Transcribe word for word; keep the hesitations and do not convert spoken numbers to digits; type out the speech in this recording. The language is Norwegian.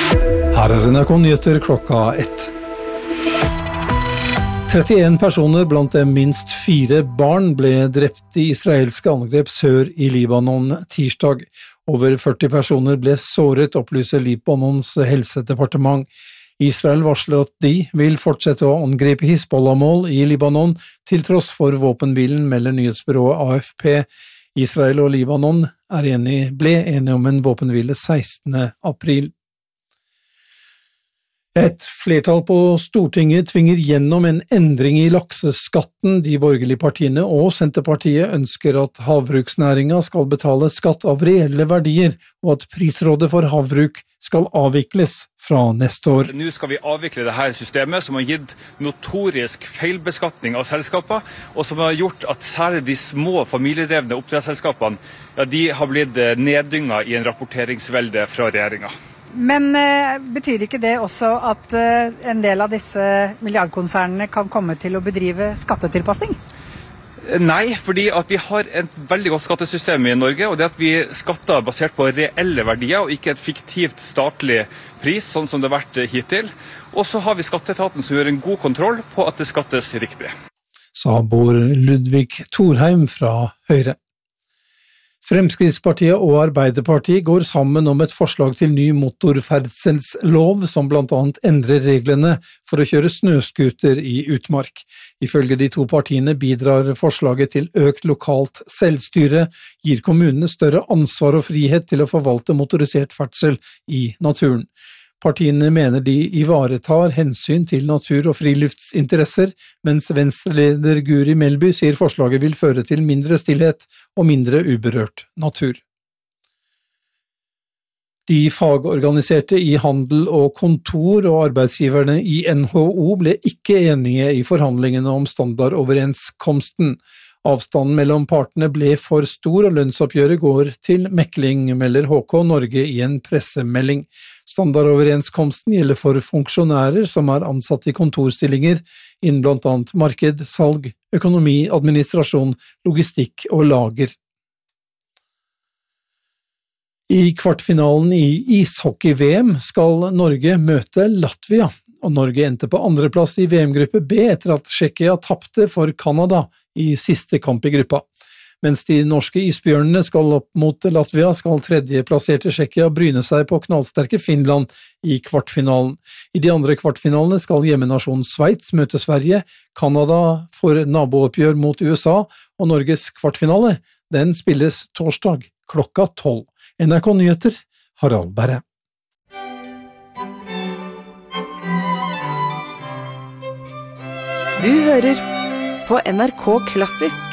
Her er N R K Nyheter klokka ett. trettien personer, blant dem minst fire barn, ble drept i israelske angrep sør i Libanon tirsdag. Over førti personer ble såret, opplyser Libanons helsedepartement. Israel varsler at de vil fortsette å angripe Hizbollah-mål i Libanon, til tross for våpenhvilen, melder nyhetsbyrået A F P. Israel og Libanon er enige, ble enige om en våpenhvile sekstende april. Et flertall på Stortinget tvinger gjennom en endring i lakseskatten. De borgerlige partiene og Senterpartiet ønsker at havbruksnæringen skal betale skatt av reelle verdier, og at prisrådet for havbruk skal avvikles fra neste år. Nå skal vi avvikle dette systemet som har gitt notorisk feilbeskatning av selskaper, og som har gjort at særlig de små familiedrevne oppdrettsselskapene, ja, de har blitt neddynget i en rapporteringsvelde fra regjeringen. Men eh, betyr ikke det også at eh, en del av disse milliardkonsernene kan komme til å bedrive skattetilpasning? Nei, fordi at vi har et veldig godt skattesystem i Norge, og det at vi skatter basert på reelle verdier og ikke et fiktivt statlig pris, sånn som det har vært hittil. Og så har vi skatteetaten som gjør en god kontroll på at det skattes riktig. Sa Bård Ludvig Thorheim fra Høyre. Fremskrittspartiet og Arbeiderpartiet går sammen om et forslag til ny motorferdselslov som blant annet endrer reglene for å kjøre snøskuter i utmark. Ifølge de to partiene bidrar forslaget til økt lokalt selvstyre, gir kommunene større ansvar og frihet til å forvalte motorisert ferdsel i naturen. Partiene mener de ivaretar hensyn til natur- og friluftsinteresser, mens Venstre-leder Guri Melby sier forslaget vil føre til mindre stillhet og mindre uberørt natur. De fagorganiserte i handel og kontor og arbeidsgiverne i N H O ble ikke enige i forhandlingene om standardoverenskomsten. Avstanden mellom partene ble for stor, og lønnsoppgjøret går til mekling, melder H K Norge i en pressemelding. Standardoverenskomsten gjelder for funksjonærer som er ansatt i kontorstillinger innen blant annet marked, salg, økonomi, administrasjon, logistikk og lager. I kvartfinalen i ishockey-V M skal Norge møte Latvia, og Norge endte på andreplass i V M-gruppe B etter at Tsjekkia tapte for Canada i siste kamp i gruppa. Mens de norske isbjørnene skal opp mot Latvia, skal tredjeplasserte Tsjekkia bryne seg på knallsterke Finland i kvartfinalen. I de andre kvartfinalene skal hjemmenasjonen Sveits møte Sverige, Canada får nabooppgjør mot U S A, og Norges kvartfinale, den spilles torsdag klokka tolv. N R K Nyheter, Harald Berre. Du hører på N R K Klassisk.